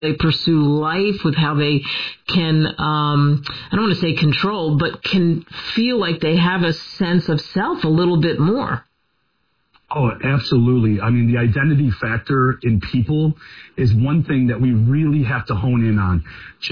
they pursue life, with how they can, I don't want to say control, but can feel like they have a sense of self a little bit more. Oh, absolutely. I mean, the identity factor in people is one thing that we really have to hone in on.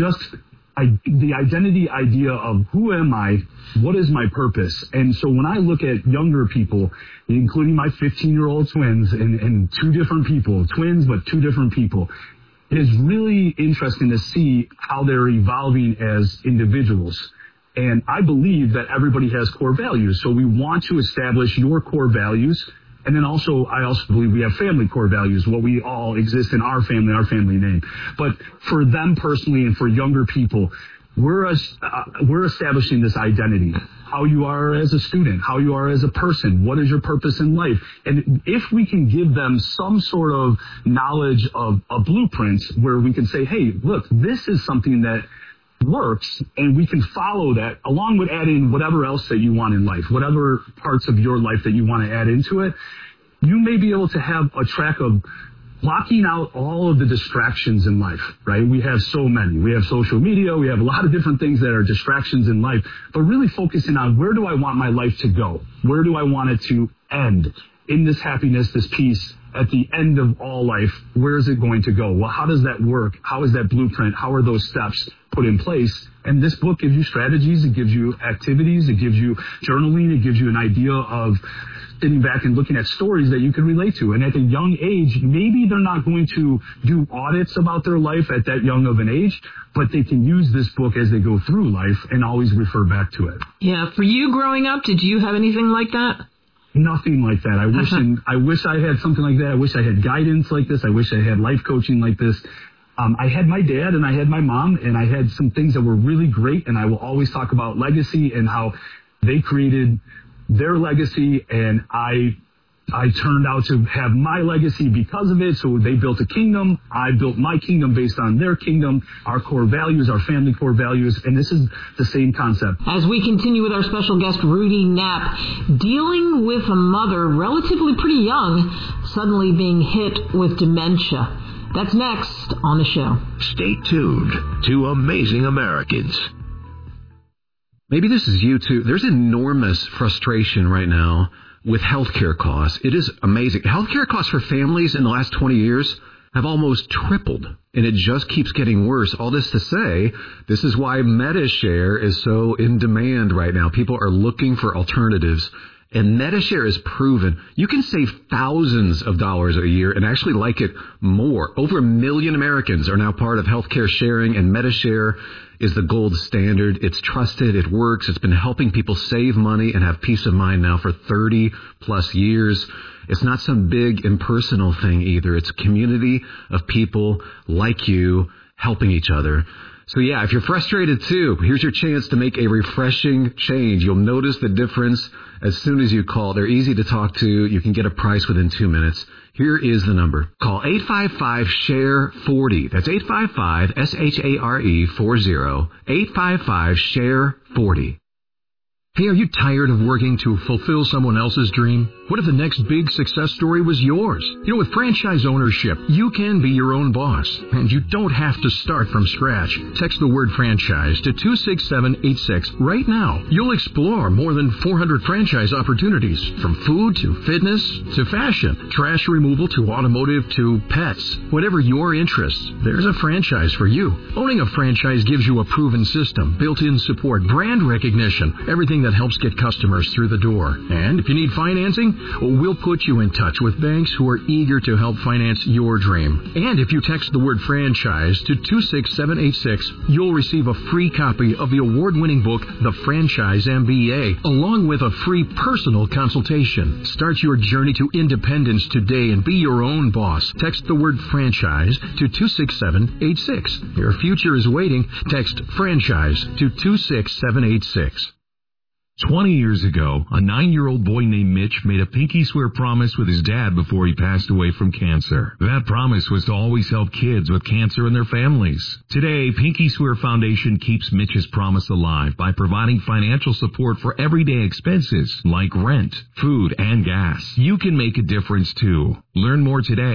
The identity idea of who am I, what is my purpose? And so when I look at younger people, including my 15-year-old twins and two different people, twins, but two different people, it is really interesting to see how they're evolving as individuals. And I believe that everybody has core values. So we want to establish your core values. And then I also believe we have family core values, what we all exist in our family name. But for them personally and for younger people, we're establishing this identity, how you are as a student, how you are as a person, what is your purpose in life. And if we can give them some sort of knowledge of a blueprint where we can say, hey, look, this is something that works, and we can follow that along with adding whatever else that you want in life, whatever parts of your life that you want to add into it, you may be able to have a track of blocking out all of the distractions in life, right? We have so many. We have social media. We have a lot of different things that are distractions in life, but really focusing on where do I want my life to go? Where do I want it to end? In this happiness, this peace, at the end of all life, where is it going to go? Well, how does that work? How is that blueprint? How are those steps put in place? And this book gives you strategies. It gives you activities. It gives you journaling. It gives you an idea of sitting back and looking at stories that you can relate to. And at a young age, maybe they're not going to do audits about their life at that young of an age, but they can use this book as they go through life and always refer back to it. Yeah. For you growing up, did you have anything like that? Nothing like that. I wish I had something like that. I wish I had guidance like this. I wish I had life coaching like this. I had my dad and I had my mom, and I had some things that were really great. And I will always talk about legacy and how they created their legacy, and I turned out to have my legacy because of it. So they built a kingdom. I built my kingdom based on their kingdom, our core values, our family core values. And this is the same concept. As we continue with our special guest, Rudy Knapp, dealing with a mother relatively pretty young, suddenly being hit with dementia. That's next on the show. Stay tuned to Amazing Americans. Maybe this is you too. There's enormous frustration right now with healthcare costs. It is amazing. Healthcare costs for families in the last 20 years have almost tripled, and it just keeps getting worse. All this to say, this is why MediShare is so in demand right now. People are looking for alternatives, and MediShare is proven. You can save thousands of dollars a year and actually like it more. Over 1 million Americans are now part of healthcare sharing, and MediShare is the gold standard. It's trusted. It works. It's been helping people save money and have peace of mind now for 30 plus years. It's not some big impersonal thing either. It's a community of people like you helping each other. So yeah, if you're frustrated too, here's your chance to make a refreshing change. You'll notice the difference as soon as you call. They're easy to talk to. You can get a price within 2 minutes. Here is the number. Call 855-SHARE-40. That's 855-SHARE-40. 855-SHARE-40. Hey, are you tired of working to fulfill someone else's dream? What if the next big success story was yours? You know, with franchise ownership, you can be your own boss, and you don't have to start from scratch. Text the word franchise to 26786 right now. You'll explore more than 400 franchise opportunities, from food to fitness to fashion, trash removal to automotive to pets. Whatever your interests, there's a franchise for you. Owning a franchise gives you a proven system, built-in support, brand recognition, everything that helps get customers through the door. And if you need financing, we'll put you in touch with banks who are eager to help finance your dream. And if you text the word franchise to 26786, you'll receive a free copy of the award-winning book, The Franchise MBA, along with a free personal consultation. Start your journey to independence today and be your own boss. Text the word franchise to 26786. Your future is waiting. Text franchise to 26786. 20 years ago, a 9-year-old boy named Mitch made a pinky swear promise with his dad before he passed away from cancer. That promise was to always help kids with cancer and their families. Today, Pinky Swear Foundation keeps Mitch's promise alive by providing financial support for everyday expenses like rent, food, and gas. You can make a difference too. Learn more today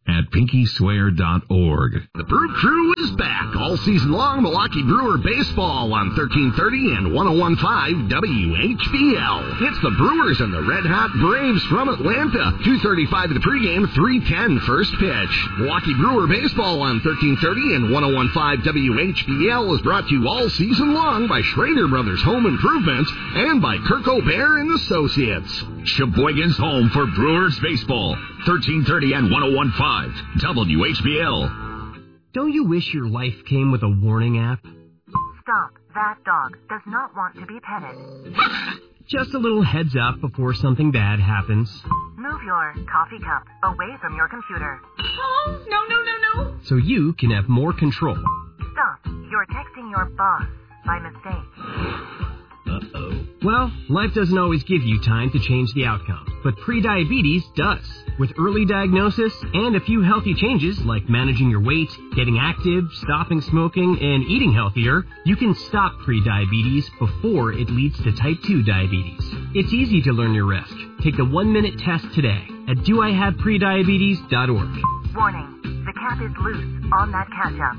at pinkyswear.org. The Brew Crew is back all season long. Milwaukee Brewer baseball on 1330 and 101.5 WHBL. It's the Brewers and the Red Hot Braves from Atlanta. 2:35 the pregame, 3:10 first pitch. Milwaukee Brewer baseball on 1330 and 101.5 WHBL is brought to you all season long by Schrader Brothers Home Improvement and by Kirk O'Bear and Associates. Sheboygan's home for Brewers baseball. 1330 and 101.5 WHBL. Don't you wish your life came with a warning app? Stop. That dog does not want to be petted. Just a little heads up before something bad happens. Move your coffee cup away from your computer. Oh, no. So you can have more control. Stop. You're texting your boss by mistake. Uh-oh. Well, life doesn't always give you time to change the outcome, but prediabetes does. With early diagnosis and a few healthy changes like managing your weight, getting active, stopping smoking, and eating healthier, you can stop prediabetes before it leads to type 2 diabetes. It's easy to learn your risk. Take the 1-minute test today at doihaveprediabetes.org. Warning. The cap is loose on that ketchup.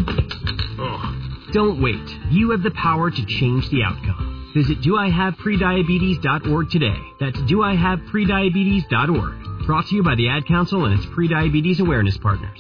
Don't wait. You have the power to change the outcome. Visit doihaveprediabetes.org today. That's doihaveprediabetes.org. Brought to you by the Ad Council and its prediabetes awareness partners.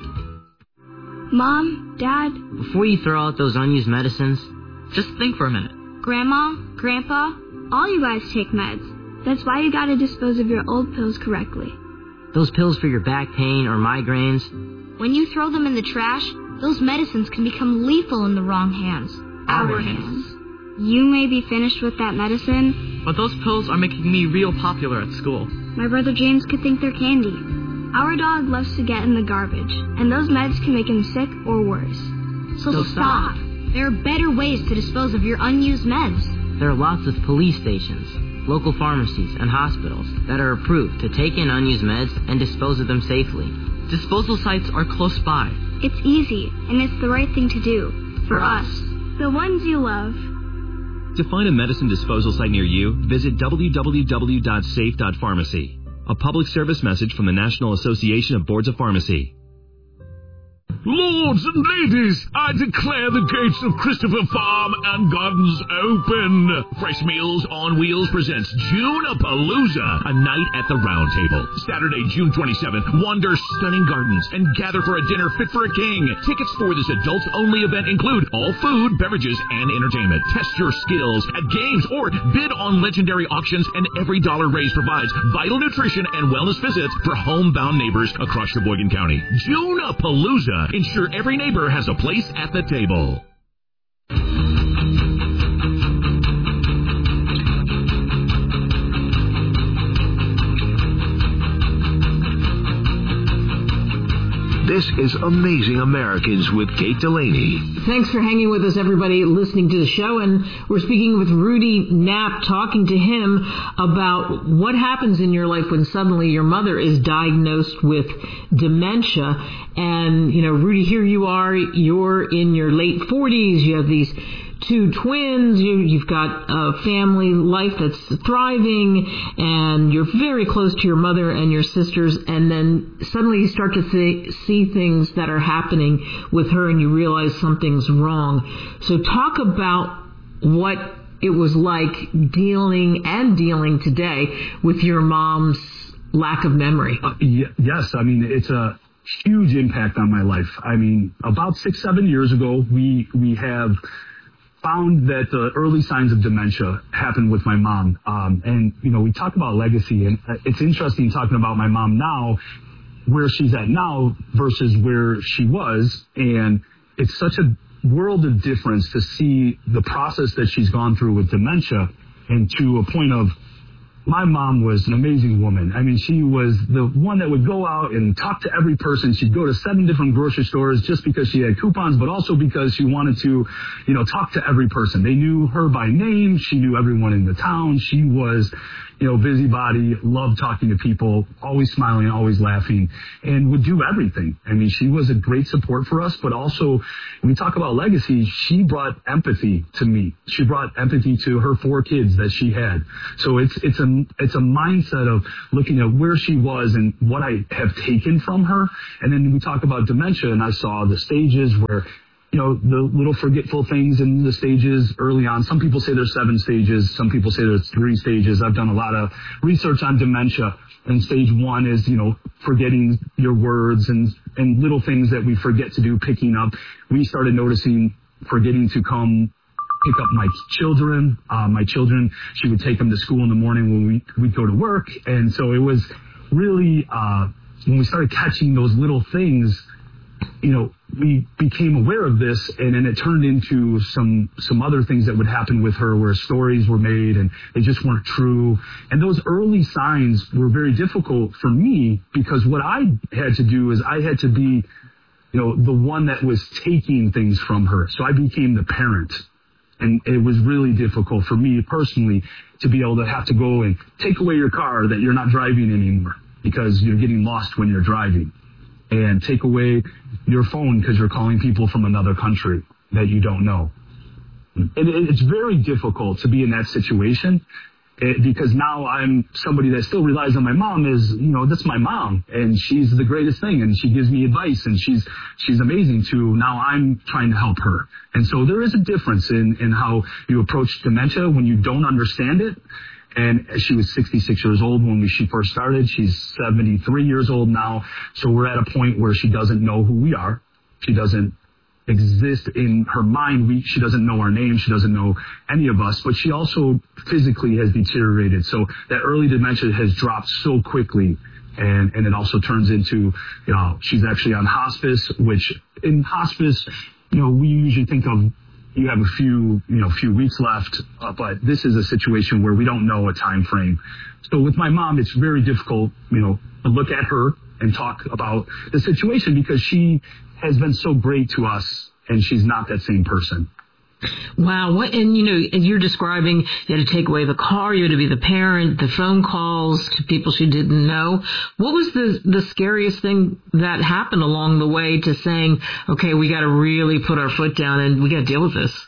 Mom, Dad. Before you throw out those unused medicines, just think for a minute. Grandma, Grandpa, all you guys take meds. That's why you gotta dispose of your old pills correctly. Those pills for your back pain or migraines. When you throw them in the trash, those medicines can become lethal in the wrong hands. Our hands. You may be finished with that medicine, but those pills are making me real popular at school. My brother James could think they're candy. Our dog loves to get in the garbage, and those meds can make him sick or worse. So stop. There are better ways to dispose of your unused meds. There are lots of police stations, local pharmacies, and hospitals that are approved to take in unused meds and dispose of them safely. Disposal sites are close by. It's easy, and it's the right thing to do. For us. The ones you love. To find a medicine disposal site near you, visit www.safe.pharmacy. A public service message from the National Association of Boards of Pharmacy. Lords and ladies, I declare the gates of Christopher Farm and Gardens open. Fresh Meals on Wheels presents June-a-Palooza, a night at the Round Table. Saturday, June 27th, wander stunning gardens and gather for a dinner fit for a king. Tickets for this adults-only event include all food, beverages, and entertainment. Test your skills at games or bid on legendary auctions, and every dollar raised provides vital nutrition and wellness visits for homebound neighbors across Sheboygan County. June-a-Palooza. Ensure every neighbor has a place at the table. This is Amazing Americans with Kate Delaney. Thanks for hanging with us, everybody, listening to the show. And we're speaking with Rudy Knapp, talking to him about what happens in your life when suddenly your mother is diagnosed with dementia. And, you know, Rudy, here you are, you're in your late 40s, you have these 2 twins, you've got a family life that's thriving, and you're very close to your mother and your sisters, and then suddenly you start to see things that are happening with her and you realize something's wrong. So talk about what it was like dealing today with your mom's lack of memory. Yes, I mean, it's a huge impact on my life. I mean, about 6-7 years ago, we have found that the early signs of dementia happened with my mom. And, you know, we talk about legacy, and it's interesting talking about my mom now, where she's at now versus where she was. And it's such a world of difference to see the process that she's gone through with dementia, and to a point of, my mom was an amazing woman. I mean, she was the one that would go out and talk to every person. She'd go to 7 different grocery stores just because she had coupons, but also because she wanted to, you know, talk to every person. They knew her by name. She knew everyone in the town. She was, busybody, loved talking to people, always smiling, always laughing, and would do everything. I mean, she was a great support for us, but also when we talk about legacy, she brought empathy to me. She brought empathy to her 4 kids that she had. So it's a mindset of looking at where she was and what I have taken from her. And then we talk about dementia, and I saw the stages where the little forgetful things in the stages early on. Some people say there's 7 stages. Some people say there's 3 stages. I've done a lot of research on dementia. And stage 1 is, forgetting your words and little things that we forget to do, picking up. We started noticing forgetting to come pick up my children. She would take them to school in the morning when we'd go to work. And so it was really, when we started catching those little things, we became aware of this, and then it turned into some other things that would happen with her where stories were made and they just weren't true. And those early signs were very difficult for me because what I had to do is I had to be, the one that was taking things from her. So I became the parent. And it was really difficult for me personally to be able to have to go and take away your car that you're not driving anymore because you're getting lost when you're driving. And take away your phone because you're calling people from another country that you don't know. And it's very difficult to be in that situation because now I'm somebody that still relies on my mom that's my mom and she's the greatest thing and she gives me advice and she's amazing too. Now I'm trying to help her. And so there is a difference in how you approach dementia when you don't understand it. And she was 66 years old when she first started. She's 73 years old now. So we're at a point where she doesn't know who we are. She doesn't exist in her mind. She doesn't know our name. She doesn't know any of us. But she also physically has deteriorated. So that early dementia has dropped so quickly. And it also turns into, she's actually on hospice, which in hospice, we usually think of you have a few weeks left, but this is a situation where we don't know a time frame. So with my mom, it's very difficult, to look at her and talk about the situation because she has been so great to us and she's not that same person. Wow. And you're describing you had to take away the car, you had to be the parent, the phone calls to people she didn't know. What was the scariest thing that happened along the way to saying, okay, we got to really put our foot down and we got to deal with this?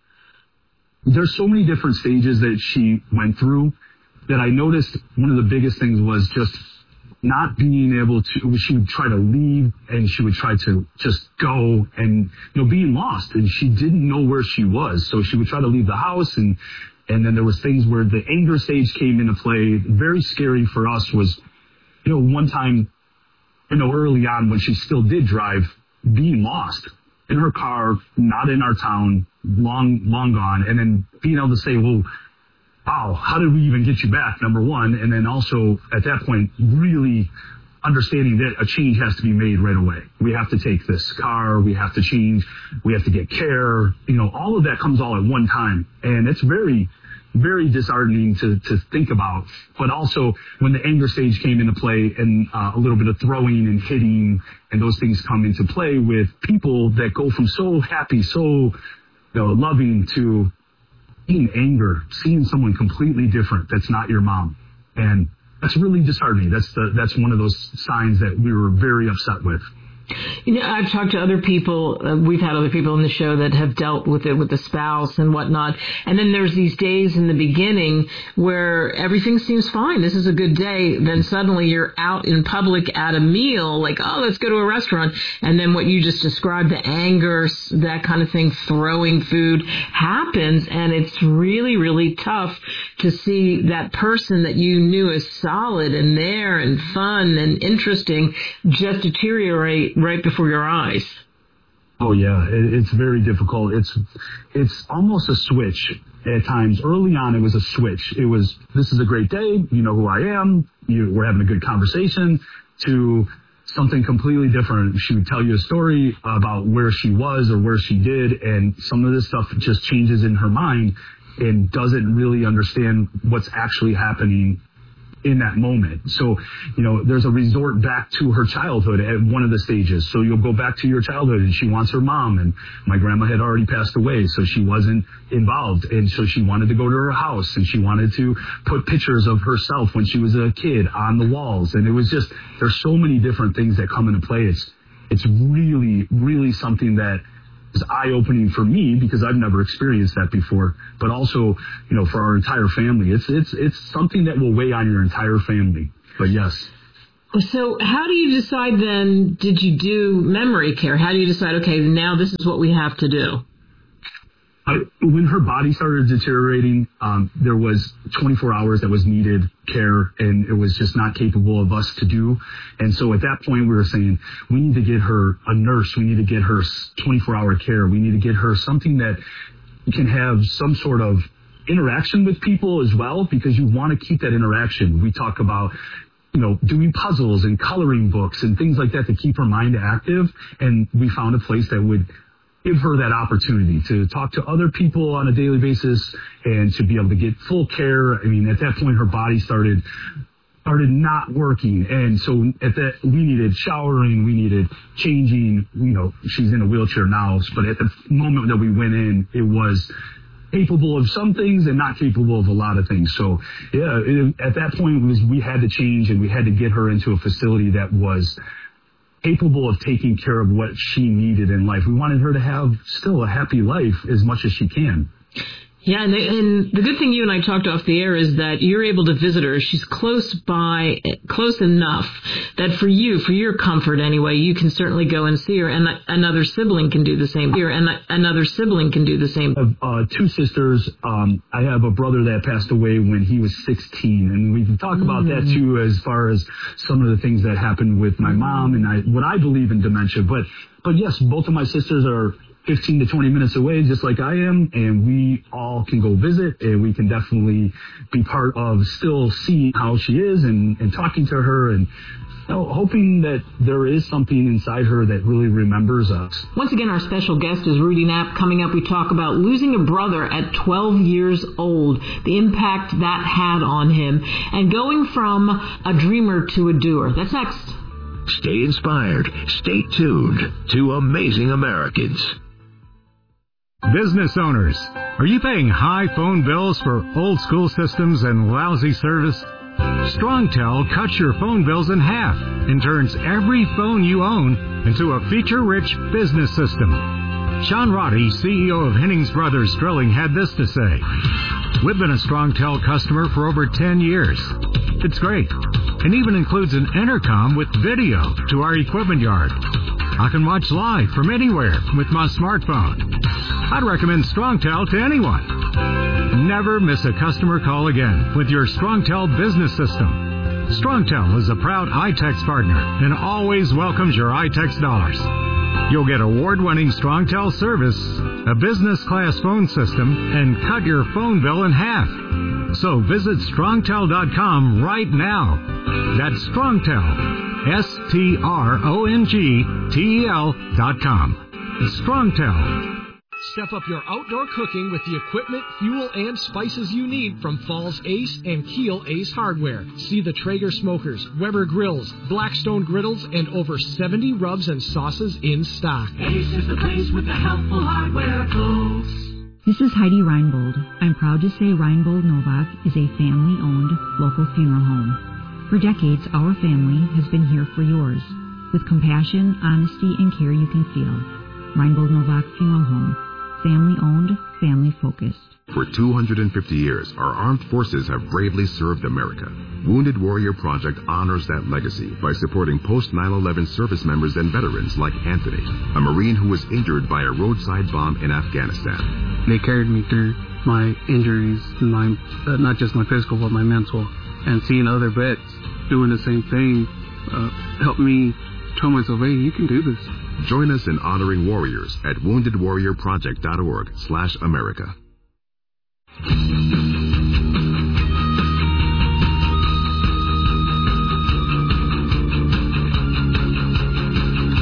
There's so many different stages that she went through that I noticed one of the biggest things was just not being able to, she would try to leave and she would try to just go and, being lost and she didn't know where she was. So she would try to leave the house and then there was things where the anger stage came into play. Very scary for us was, one time, early on when she still did drive, being lost in her car, not in our town, long gone. And then being able to say, well, wow, how did we even get you back, number one? And then also, at that point, really understanding that a change has to be made right away. We have to take this car, we have to change, we have to get care. All of that comes all at one time. And it's very, very disheartening to think about. But also, when the anger stage came into play and a little bit of throwing and hitting and those things come into play with people that go from so happy, so loving to anger, seeing someone completely different that's not your mom. And that's really disheartening. That's one of those signs that we were very upset with. I've talked to other people, we've had other people in the show that have dealt with it with the spouse and whatnot. And then there's these days in the beginning where everything seems fine. This is a good day. Then suddenly you're out in public at a meal, like, oh, let's go to a restaurant. And then what you just described, the anger, that kind of thing, throwing food happens. And it's really, really tough to see that person that you knew as solid and there and fun and interesting just deteriorate right before your eyes. Oh yeah, it's very difficult. It's almost a switch at times. Early on, it was a switch. It was, this is a great day. You know who I am. We're having a good conversation. To something completely different. She would tell you a story about where she was or where she did, and some of this stuff just changes in her mind and doesn't really understand what's actually happening in that moment. So, there's a resort back to her childhood at one of the stages. So you'll go back to your childhood, and she wants her mom, and my grandma had already passed away, so she wasn't involved. And so she wanted to go to her house, and she wanted to put pictures of herself when she was a kid on the walls. And it was just, there's so many different things that come into play. It's really, really something that is eye-opening for me because I've never experienced that before, but also, for our entire family. It's something that will weigh on your entire family. But yes. So how do you decide then, did you do memory care? How do you decide, okay, now this is what we have to do? When her body started deteriorating, there was 24 hours that was needed care, and it was just not capable of us to do. And so at that point, we were saying, we need to get her a nurse. We need to get her 24-hour care. We need to get her something that can have some sort of interaction with people as well, because you want to keep that interaction. We talk about doing puzzles and coloring books and things like that to keep her mind active. And we found a place that would give her that opportunity to talk to other people on a daily basis and to be able to get full care. I mean, at that point, her body started not working. And so we needed showering, we needed changing, she's in a wheelchair now, but at the moment that we went in, it was capable of some things and not capable of a lot of things. So at that point we had to change, and we had to get her into a facility that was capable of taking care of what she needed in life. We wanted her to have still a happy life as much as she can. Yeah, and the good thing you and I talked off the air is that you're able to visit her. She's close enough that for your comfort anyway, you can certainly go and see her, and another sibling can do the same. I have 2 sisters. I have a brother that passed away when he was 16, and we can talk about that too, as far as some of the things that happened with my mom and what I believe in dementia. But yes, both of my sisters are 15 to 20 minutes away, just like I am, and we all can go visit, and we can definitely be part of still seeing how she is and talking to her, and hoping that there is something inside her that really remembers us. Once again, our special guest is Rudy Knapp. Coming up, we talk about losing a brother at 12 years old, the impact that had on him, and going from a dreamer to a doer. That's next. Stay inspired. Stay tuned to Amazing Americans. Business owners, are you paying high phone bills for old school systems and lousy service? StrongTel cuts your phone bills in half and turns every phone you own into a feature-rich business system. Sean Roddy, CEO of Hennings Brothers Drilling, had this to say. We've been a StrongTel customer for over 10 years. It's great, and even includes an intercom with video to our equipment yard. I can watch live from anywhere with my smartphone. I'd recommend StrongTel to anyone. Never miss a customer call again with your StrongTel business system. StrongTel is a proud iTex partner and always welcomes your iTex dollars. You'll get award-winning StrongTel service, a business-class phone system, and cut your phone bill in half. So visit StrongTel.com right now. That's StrongTel, StrongTel.com. StrongTel. Step up your outdoor cooking with the equipment, fuel, and spices you need from Falls Ace and Kiel Ace Hardware. See the Traeger smokers, Weber grills, Blackstone griddles, and over 70 rubs and sauces in stock. Ace is the place with the helpful hardware, folks. This is Heidi Reinbold. I'm proud to say Reinbold Novak is a family-owned local funeral home. For decades, our family has been here for yours, with compassion, honesty, and care you can feel. Reinbold Novak Funeral Home. Family-owned, family-focused. For 250 years, our armed forces have bravely served America. Wounded Warrior Project honors that legacy by supporting post-9/11 service members and veterans like Anthony, a Marine who was injured by a roadside bomb in Afghanistan. They carried me through my injuries, not just my physical, but my mental. And seeing other vets doing the same thing helped me tell myself, hey, you can do this. Join us in honoring warriors at woundedwarriorproject.org/America.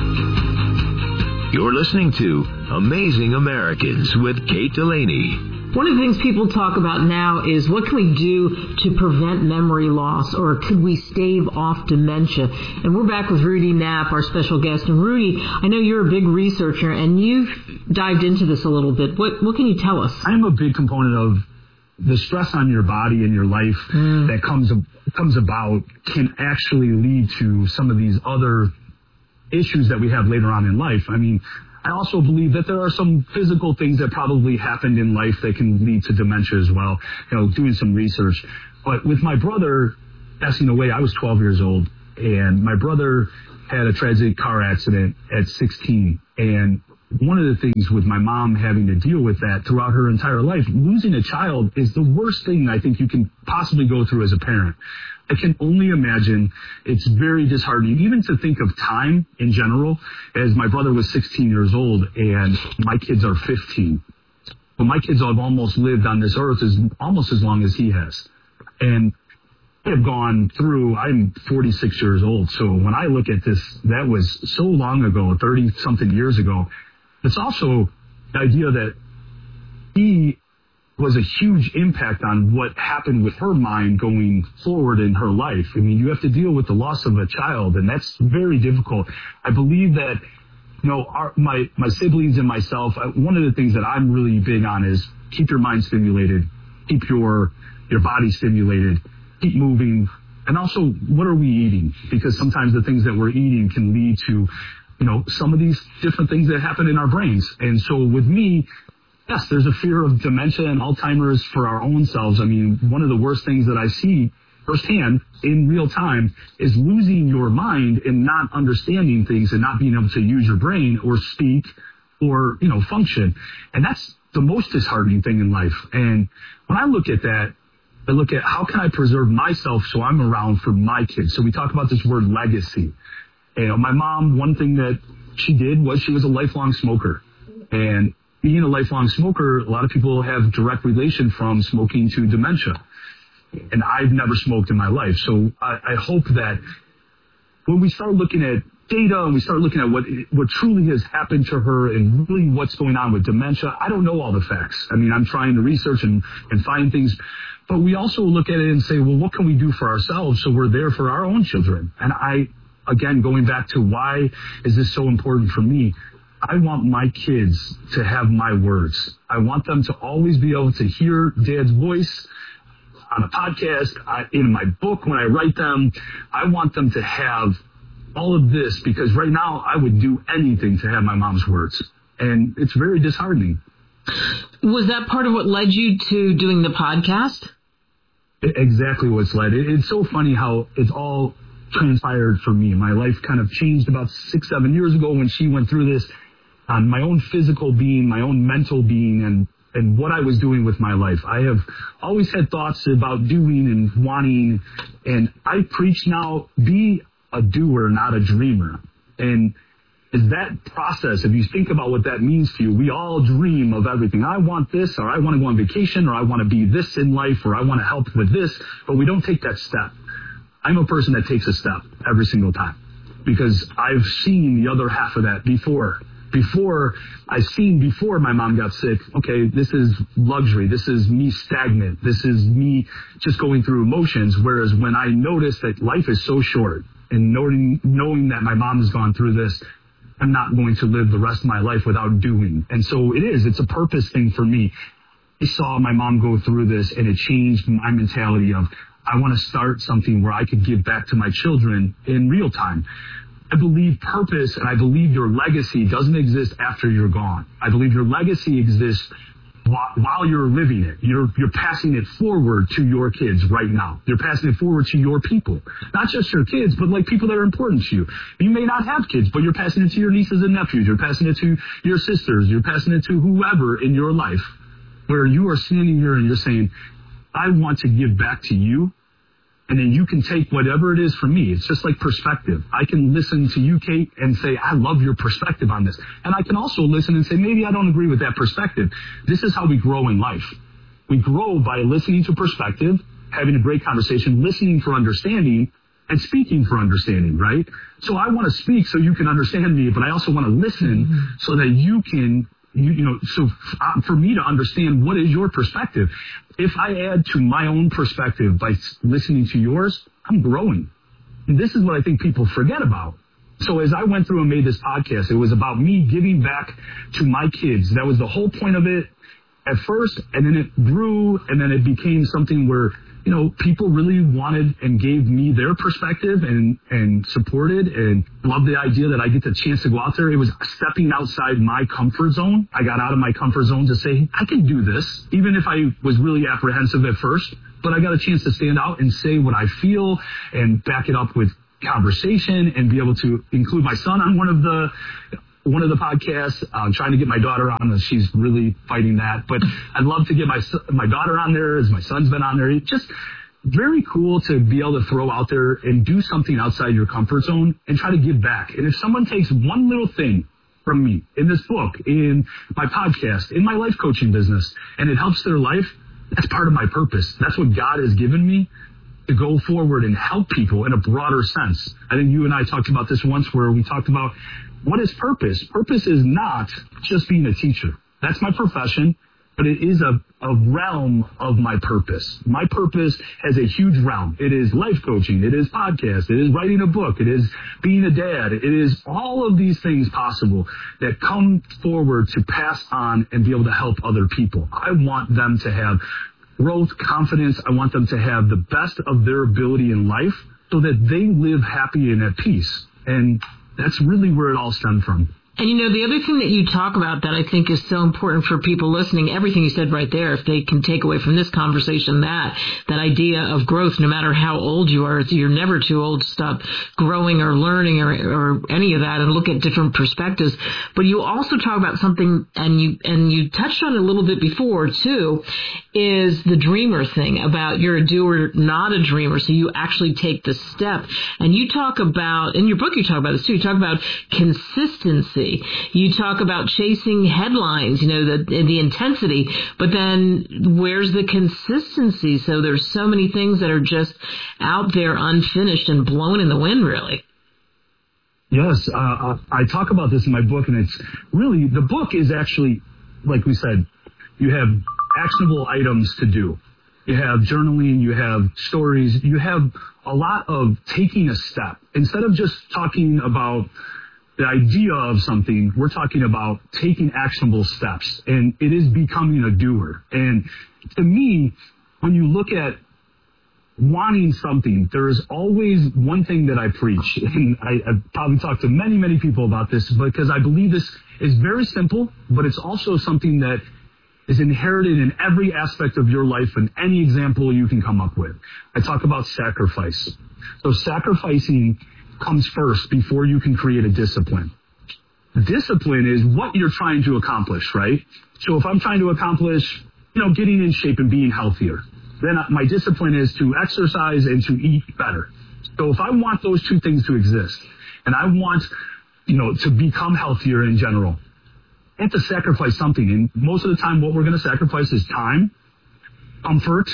You're listening to Amazing Americans with Kate Delaney. One of the things people talk about now is what can we do to prevent memory loss, or could we stave off dementia? And we're back with Rudy Knapp, our special guest. And Rudy, I know you're a big researcher, and you've dived into this a little bit. What can you tell us? I'm a big component of the stress on your body and your life that comes about can actually lead to some of these other issues that we have later on in life. I mean, I also believe that there are some physical things that probably happened in life that can lead to dementia as well, doing some research. But with my brother passing away, I was 12 years old, and my brother had a tragic car accident at 16. And one of the things with my mom having to deal with that throughout her entire life, losing a child is the worst thing I think you can possibly go through as a parent. I can only imagine it's very disheartening, even to think of time in general, as my brother was 16 years old and my kids are 15. Well, my kids have almost lived on this earth almost as long as he has. And I have gone through, I'm 46 years old, so when I look at this, that was so long ago, 30-something years ago. It's also the idea that he was a huge impact on what happened with her mind going forward in her life. I mean, you have to deal with the loss of a child, and that's very difficult. I believe that, my siblings and myself, one of the things that I'm really big on is keep your mind stimulated, keep your body stimulated, keep moving, and also what are we eating? Because sometimes the things that we're eating can lead to some of these different things that happen in our brains. And so with me, yes, there's a fear of dementia and Alzheimer's for our own selves. I mean, one of the worst things that I see firsthand in real time is losing your mind and not understanding things and not being able to use your brain or speak or, function. And that's the most disheartening thing in life. And when I look at that, I look at how can I preserve myself so I'm around for my kids. So we talk about this word legacy. My mom, one thing that she did was she was a lifelong smoker. And being a lifelong smoker, a lot of people have direct relation from smoking to dementia. And I've never smoked in my life. So I hope that when we start looking at data and we start looking at what truly has happened to her and really what's going on with dementia, I don't know all the facts. I mean, I'm trying to research and find things. But we also look at it and say, well, what can we do for ourselves so we're there for our own children? And again, going back to why is this so important for me, I want my kids to have my words. I want them to always be able to hear Dad's voice on a podcast, in my book when I write them. I want them to have all of this because right now I would do anything to have my mom's words. And it's very disheartening. Was that part of what led you to doing the podcast? Exactly what's led. It's so funny how it's all transpired for me. My life kind of changed about 6-7 years ago when she went through this on my own physical being, my own mental being, and what I was doing with my life. I have always had thoughts about doing and wanting, and I preach now, be a doer, not a dreamer. And is that process, if you think about what that means to you, we all dream of everything. I want this, or I want to go on vacation, or I want to be this in life, or I want to help with this, but we don't take that step. I'm a person that takes a step every single time because I've seen the other half of that before my mom got sick. Okay, this is luxury. This is me stagnant. This is me just going through emotions. Whereas when I notice that life is so short and knowing that my mom has gone through this, I'm not going to live the rest of my life without doing. And so it's a purpose thing for me. I saw my mom go through this and it changed my mentality of, I want to start something where I could give back to my children in real time. I believe purpose and I believe your legacy doesn't exist after you're gone. I believe your legacy exists while you're living it. You're passing it forward to your kids right now. You're passing it forward to your people. Not just your kids, but like people that are important to you. You may not have kids, but you're passing it to your nieces and nephews. You're passing it to your sisters. You're passing it to whoever in your life where you are standing here and you're saying, I want to give back to you. And then you can take whatever it is from me. It's just like perspective. I can listen to you, Kate, and say, I love your perspective on this. And I can also listen and say, maybe I don't agree with that perspective. This is how we grow in life. We grow by listening to perspective, having a great conversation, listening for understanding, and speaking for understanding, right? So I want to speak so you can understand me, but I also want to listen so that you can for me to understand what is your perspective, if I add to my own perspective by listening to yours, I'm growing. And this is what I think people forget about. So as I went through and made this podcast, it was about me giving back to my kids. That was the whole point of it at first, and then it grew, and then it became something where, people really wanted and gave me their perspective and supported and loved the idea that I get the chance to go out there. It was stepping outside my comfort zone. I got out of my comfort zone to say, I can do this, even if I was really apprehensive at first. But I got a chance to stand out and say what I feel and back it up with conversation and be able to include my son on one of the podcasts. I'm trying to get my daughter on, and she's really fighting that. But I'd love to get my daughter on there, as my son's been on there. It's just very cool to be able to throw out there and do something outside your comfort zone and try to give back. And if someone takes one little thing from me in this book, in my podcast, in my life coaching business, and it helps their life, that's part of my purpose. That's what God has given me to go forward and help people in a broader sense. I think you and I talked about this once, where we talked about what is purpose. Purpose is not just being a teacher. That's my profession, but it is a realm of my purpose. My purpose has a huge realm. It is life coaching. It is podcast. It is writing a book. It is being a dad. It is all of these things possible that come forward to pass on and be able to help other people. I want them to have growth, confidence. I want them to have the best of their ability in life so that they live happy and at peace. And that's really where it all stemmed from. And the other thing that you talk about that I think is so important for people listening, everything you said right there, if they can take away from this conversation that idea of growth, no matter how old you are, you're never too old to stop growing or learning or any of that and look at different perspectives. But you also talk about something, and you touched on it a little bit before too, is the dreamer thing, about you're a doer, not a dreamer. So you actually take the step. And you talk about, in your book you talk about this too, you talk about consistency. You talk about chasing headlines, the intensity, but then where's the consistency? So there's so many things that are just out there unfinished and blown in the wind, really. Yes, I talk about this in my book, and it's really, the book is actually, like we said, you have actionable items to do. You have journaling, you have stories, you have a lot of taking a step. Instead of just talking about the idea of something, we're talking about taking actionable steps, and it is becoming a doer. And to me, when you look at wanting something, there is always one thing that I preach, and I've probably talked to many, many people about this, because I believe this is very simple, but it's also something that is inherited in every aspect of your life and any example you can come up with. I talk about sacrifice. So sacrificing comes first before you can create a discipline. Discipline is what you're trying to accomplish, right? So if I'm trying to accomplish, getting in shape and being healthier, then my discipline is to exercise and to eat better. So if I want those two things to exist, and I want, to become healthier in general, I have to sacrifice something. And most of the time, what we're going to sacrifice is time, comfort,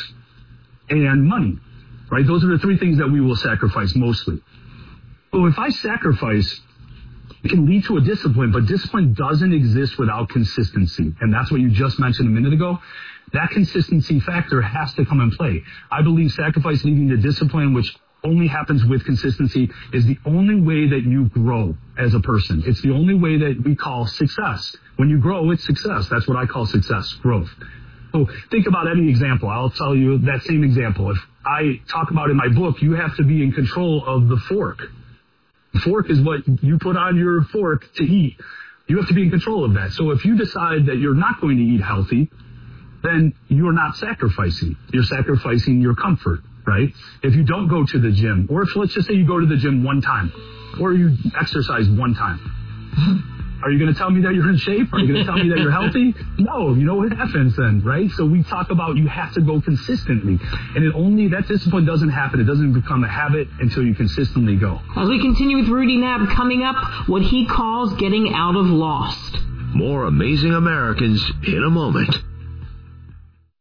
and money, right? Those are the three things that we will sacrifice mostly. So if I sacrifice, it can lead to a discipline, but discipline doesn't exist without consistency. And that's what you just mentioned a minute ago. That consistency factor has to come in play. I believe sacrifice leading to discipline, which only happens with consistency, is the only way that you grow as a person. It's the only way that we call success. When you grow, it's success. That's what I call success, growth. So think about any example. I'll tell you that same example. If I talk about in my book, you have to be in control of the fork. The fork is what you put on your fork to eat. You have to be in control of that. So if you decide that you're not going to eat healthy, then you're not sacrificing. You're sacrificing your comfort, right? If you don't go to the gym, or if, let's just say you go to the gym one time, or you exercise one time, are you going to tell me that you're in shape? Are you going to tell me that you're healthy? No, what happens then, right? So we talk about you have to go consistently. And that discipline doesn't happen. It doesn't become a habit until you consistently go. As we continue with Rudy Knapp, coming up, what he calls getting out of lost. More Amazing Americans in a moment.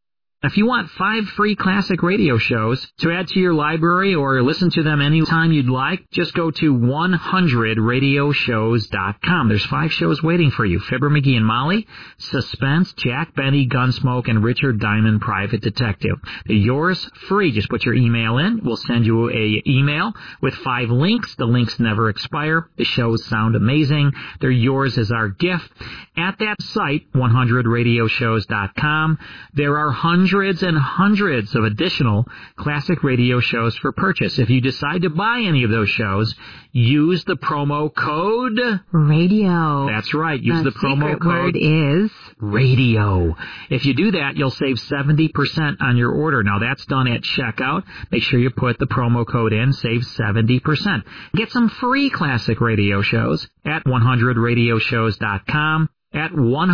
If you want 5 free classic radio shows to add to your library or listen to them anytime you'd like, just go to 100radioshows.com. There's 5 shows waiting for you. Fibber, McGee and Molly, Suspense, Jack Benny, Gunsmoke, and Richard Diamond, Private Detective. They're yours free. Just put your email in. We'll send you a email with 5 links. The links never expire. The shows sound amazing. They're yours as our gift. At that site, 100radioshows.com, there are hundreds and hundreds of additional classic radio shows for purchase. If you decide to buy any of those shows, use the promo code radio. That's right. Use the promo code word is radio. If you do that, you'll save 70% on your order. Now, that's done at checkout. Make sure you put the promo code in. Save 70%. Get some free classic radio shows at 100radioshows.com. at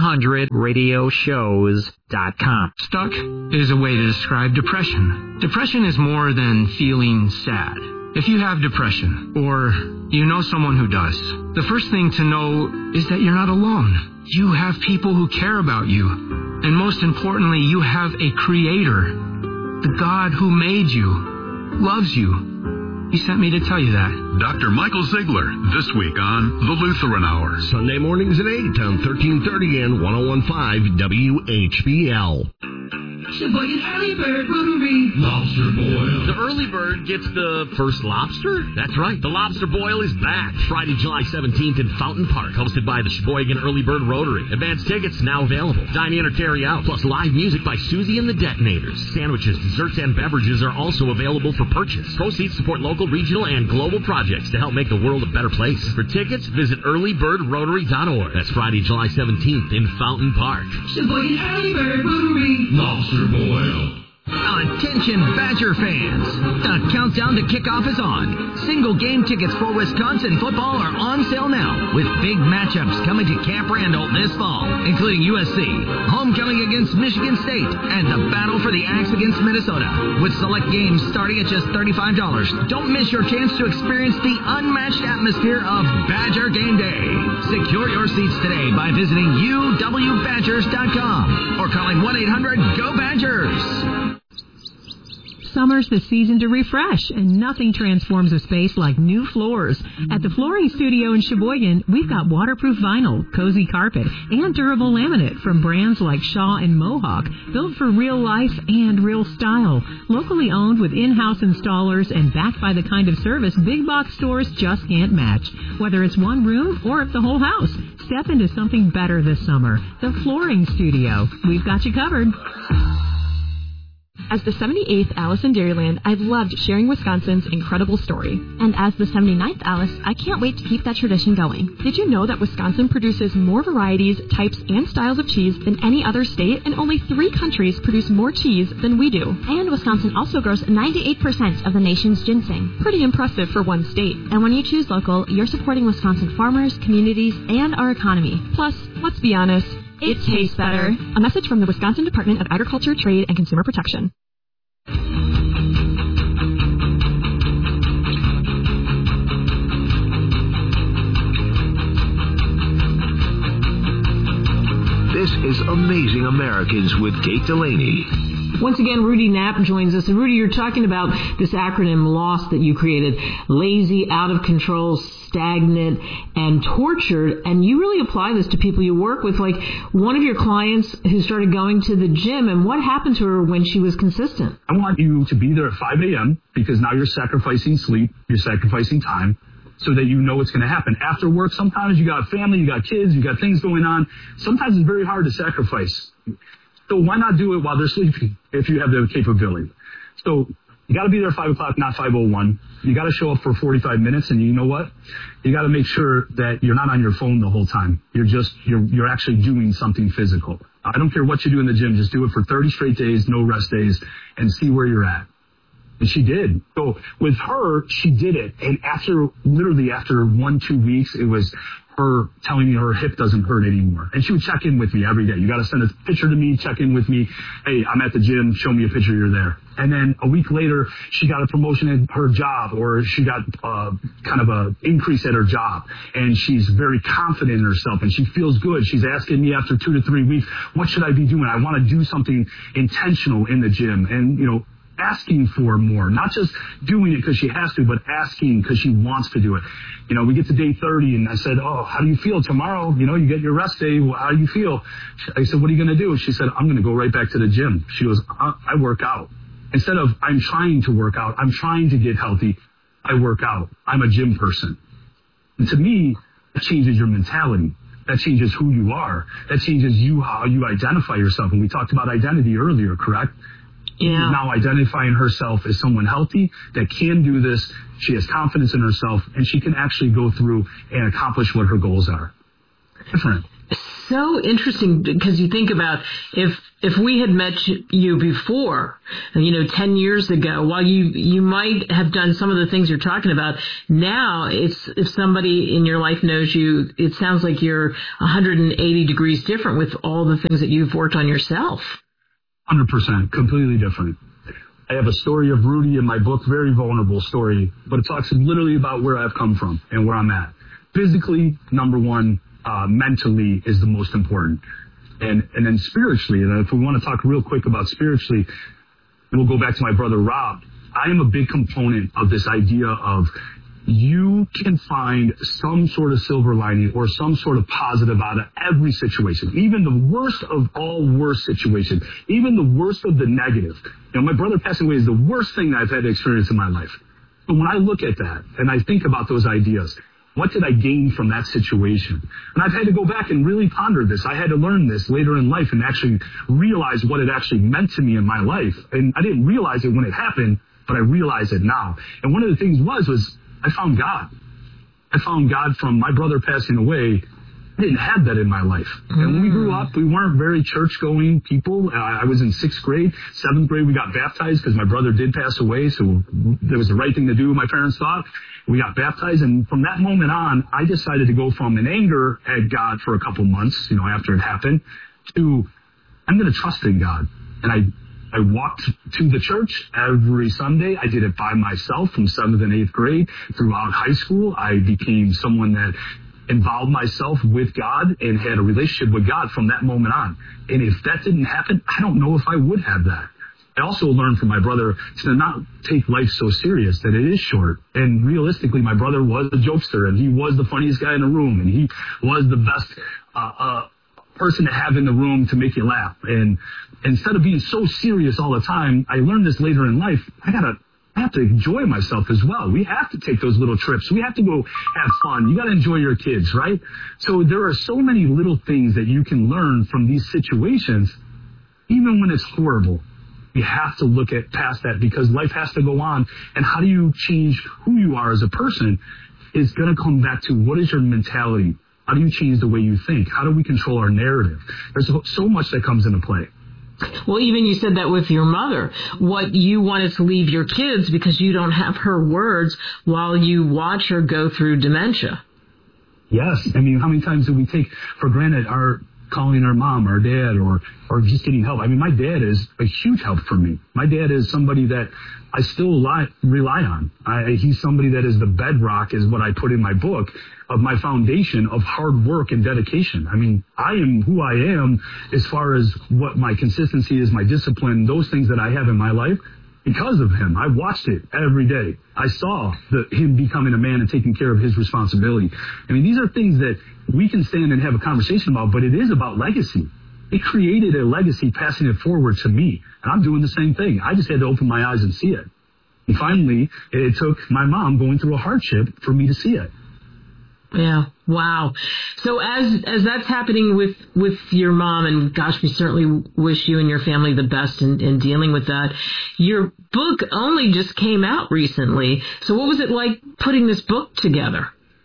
100radioshows.com. Stuck is a way to describe depression. Depression is more than feeling sad. If you have depression, or you know someone who does, the first thing to know is that you're not alone. You have people who care about you. And most importantly, you have a creator. The God who made you loves you. He sent me to tell you that. Dr. Michael Ziegler, this week on The Lutheran Hour. Sunday mornings at 8 on 1330 and 101.5 WHBL. Sheboygan Early Bird Rotary Lobster Boil. The Early Bird gets the first lobster? That's right. The Lobster Boil is back Friday, July 17th in Fountain Park, hosted by the Sheboygan Early Bird Rotary. Advanced tickets now available. Dine in or carry out, plus live music by Susie and the Detonators. Sandwiches, desserts, and beverages are also available for purchase. Proceeds support local, regional, and global projects to help make the world a better place. For tickets, visit earlybirdrotary.org. That's Friday, July 17th in Fountain Park. Sheboygan Early Bird Rotary Lobster Boil. Attention Badger fans! The countdown to kickoff is on. Single game tickets for Wisconsin football are on sale now, with big matchups coming to Camp Randall this fall, including USC, homecoming against Michigan State, and the battle for the Axe against Minnesota, with select games starting at just $35. Don't miss your chance to experience the unmatched atmosphere of Badger Game Day. Secure your seats today by visiting uwbadgers.com or calling 1-800-GO-BADGERS. Summer's the season to refresh, and nothing transforms a space like new floors. At the Flooring Studio in Sheboygan, we've got waterproof vinyl, cozy carpet, and durable laminate from brands like Shaw and Mohawk, built for real life and real style. Locally owned with in-house installers and backed by the kind of service big box stores just can't match. Whether it's one room or the whole house, step into something better this summer. The Flooring Studio. We've got you covered. As the 78th Alice in Dairyland, I've loved sharing Wisconsin's incredible story. And as the 79th Alice, I can't wait to keep that tradition going. Did you know that Wisconsin produces more varieties, types, and styles of cheese than any other state, and only 3 countries produce more cheese than we do? And Wisconsin also grows 98% of the nation's ginseng. Pretty impressive for one state. And when you choose local, you're supporting Wisconsin farmers, communities, and our economy. Plus, let's be honest, it tastes better. A message from the Wisconsin Department of Agriculture, Trade, and Consumer Protection. This is Amazing Americans with Kate Delaney. Once again, Rudy Knapp joins us. And Rudy, you're talking about this acronym LOST that you created: lazy, out of control, stagnant, and tortured. And you really apply this to people you work with. Like one of your clients who started going to the gym, and what happened to her when she was consistent? I want you to be there at 5 a.m. because now you're sacrificing sleep, you're sacrificing time, so that you know what's going to happen. After work, sometimes you got family, you got kids, you got things going on. Sometimes it's very hard to sacrifice. So why not do it while they're sleeping if you have the capability? So you got to be there at 5 o'clock, not 5:01. You got to show up for 45 minutes, and you know what? You got to make sure that you're not on your phone the whole time. You're actually doing something physical. I don't care what you do in the gym. Just do it for 30 straight days, no rest days, and see where you're at. And she did. So with her, she did it. And after 1-2 weeks, it was her telling me her hip doesn't hurt anymore. And she would check in with me every day. You got to send a picture to me, check in with me. Hey, I'm at the gym. Show me a picture you're there. And then a week later, she got a promotion at her job, or she got kind of a increase at her job. And she's very confident in herself, and she feels good. She's asking me after 2 to 3 weeks, what should I be doing? I want to do something intentional in the gym. And, you know, asking for more, not just doing it because she has to, but asking because she wants to do it. You know, we get to day 30 and I said, oh, how do you feel tomorrow? You know, you get your rest day. How do you feel? I said, what are you going to do? She said, I'm going to go right back to the gym. She goes, I work out. Instead of I'm trying to work out, I'm trying to get healthy, I work out. I'm a gym person. And to me, that changes your mentality. That changes who you are. That changes how you identify yourself. And we talked about identity earlier, correct? Yeah. Now identifying herself as someone healthy that can do this. She has confidence in herself, and she can actually go through and accomplish what her goals are. Different. So interesting, because you think about if we had met you before, 10 years ago, while you might have done some of the things you're talking about, now if somebody in your life knows you, it sounds like you're 180 degrees different with all the things that you've worked on yourself. 100%, completely different. I have a story of Rudy in my book, very vulnerable story, but it talks literally about where I've come from and where I'm at. Physically, number one, mentally is the most important. And then spiritually, and if we want to talk real quick about spiritually, we'll go back to my brother Rob. I am a big component of this idea of you can find some sort of silver lining or some sort of positive out of every situation, even the worst of all worst situations, even the worst of the negative. My brother passing away is the worst thing that I've had to experience in my life. But when I look at that and I think about those ideas, what did I gain from that situation? And I've had to go back and really ponder this. I had to learn this later in life and actually realize what it actually meant to me in my life. And I didn't realize it when it happened, but I realize it now. And one of the things was I found God. I found God from my brother passing away. I didn't have that in my life. And when we grew up, we weren't very church-going people. I was in 6th grade. 7th grade, we got baptized because my brother did pass away, so it was the right thing to do, my parents thought. We got baptized, and from that moment on, I decided to go from an anger at God for a couple months, after it happened, to I'm going to trust in God. And I walked to the church every Sunday. I did it by myself from 7th and 8th grade. Throughout high school, I became someone that involved myself with God and had a relationship with God from that moment on. And if that didn't happen, I don't know if I would have that. I also learned from my brother to not take life so serious, that it is short. And realistically, my brother was a jokester, and he was the funniest guy in the room, and he was the best person to have in the room to make you laugh. And instead of being so serious all the time, I learned this later in life. I have to enjoy myself as well. We have to take those little trips. We have to go have fun. You got to enjoy your kids, right? So there are so many little things that you can learn from these situations, even when it's horrible. You have to look at past that, because life has to go on. And how do you change who you are as a person is going to come back to what is your mentality? How do you change the way you think? How do we control our narrative? There's so much that comes into play. Well, even you said that with your mother, what you wanted to leave your kids because you don't have her words while you watch her go through dementia. Yes. I mean, how many times do we take for granted our calling our mom, our dad, or just getting help? I mean, my dad is a huge help for me. My dad is somebody that I still rely on. He's somebody that is the bedrock, is what I put in my book, of my foundation of hard work and dedication. I mean, I am who I am as far as what my consistency is, my discipline, those things that I have in my life, because of him. I watched it every day. I saw him becoming a man and taking care of his responsibility. I mean, these are things that we can stand and have a conversation about, but it is about legacy. It created a legacy, passing it forward to me. And I'm doing the same thing. I just had to open my eyes and see it. And finally, it took my mom going through a hardship for me to see it. Yeah. Wow. So as that's happening with your mom, and gosh, we certainly wish you and your family the best in dealing with that. Your book only just came out recently. So what was it like putting this book together?